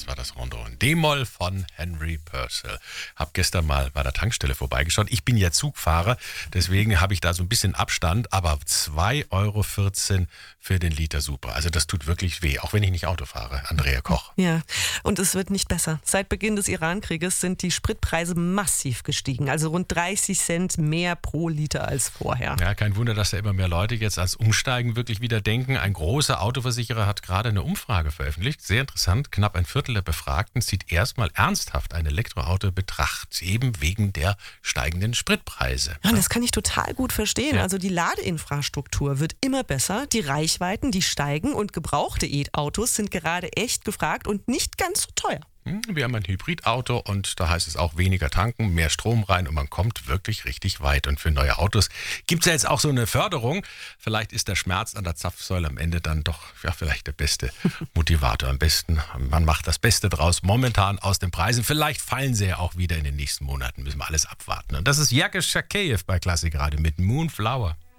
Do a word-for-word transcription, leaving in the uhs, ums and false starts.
das war das Rondo in D-Moll von Henry Purcell. Hab gestern mal bei der Tankstelle vorbeigeschaut. Ich bin ja Zugfahrer, deswegen habe ich da so ein bisschen Abstand, aber zwei Euro vierzehn für den Liter Super. Also das tut wirklich weh, auch wenn ich nicht Auto fahre. Andrea Koch. Ja, und es wird nicht besser. Seit Beginn des Iran-Krieges sind die Spritpreise massiv gestiegen, also rund dreißig Cent mehr pro Liter als vorher. Ja, kein Wunder, dass da immer mehr Leute jetzt ans Umsteigen wirklich wieder denken. Ein großer Autoversicherer hat gerade eine Umfrage veröffentlicht. Sehr interessant. Knapp ein Viertel der Befragten zieht erstmal ernsthaft ein Elektroauto in Betracht, eben wegen der steigenden Spritpreise. Ja, das kann ich total gut verstehen. Ja. Also die Ladeinfrastruktur wird immer besser, die Reichweiten, die steigen und gebrauchte E-Autos sind gerade echt gefragt und nicht ganz so teuer. Wir haben ein Hybridauto und da heißt es auch weniger tanken, mehr Strom rein und man kommt wirklich richtig weit. Und für neue Autos gibt es ja jetzt auch so eine Förderung. Vielleicht ist der Schmerz an der Zapfsäule am Ende dann doch ja, vielleicht der beste Motivator. Am besten, man macht das Beste draus momentan aus den Preisen. Vielleicht fallen sie ja auch wieder in den nächsten Monaten, müssen wir alles abwarten. Und das ist Jakisch Shakeyev bei Klassik Radio mit Moonflower.